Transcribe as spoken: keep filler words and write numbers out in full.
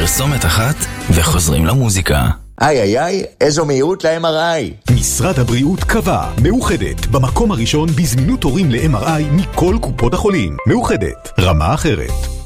פרסומת אחת וחוזרים למוזיקה. איי איי איי, איזו מהירות ל-אם אר איי. משרד הבריאות קבע, מאוחדת, במקום הראשון בזמינות תורים ל-אם אר איי מכל קופות החולים. מאוחדת, רמה אחרת.